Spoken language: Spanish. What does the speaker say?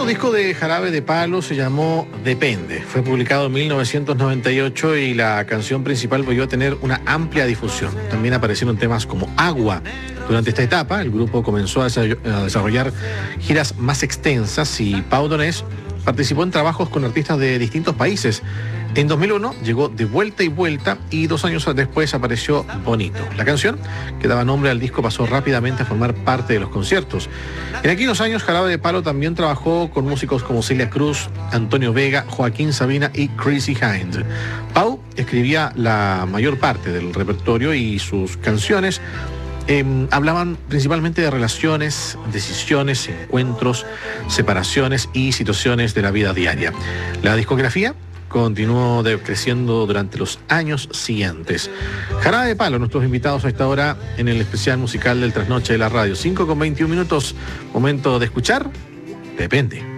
último disco de Jarabe de Palo se llamó Depende. Fue publicado en 1998 y la canción principal volvió a tener una amplia difusión. También aparecieron temas como Agua. Durante esta etapa, el grupo comenzó a desarrollar giras más extensas y Pau Donés participó en trabajos con artistas de distintos países. En 2001 llegó De Vuelta y Vuelta y 2 años después apareció Bonito. La canción, que daba nombre al disco, pasó rápidamente a formar parte de los conciertos. En aquellos años, Jarabe de Palo también trabajó con músicos como Celia Cruz, Antonio Vega, Joaquín Sabina y Chrissy Hynde. Pau escribía la mayor parte del repertorio y sus canciones hablaban principalmente de relaciones, decisiones, encuentros, separaciones y situaciones de la vida diaria. La discografía continuó creciendo durante los años siguientes. Jarabe de Palo, nuestros invitados a esta hora en el especial musical del Trasnoche de la Radio. 5:21, momento de escuchar Depende.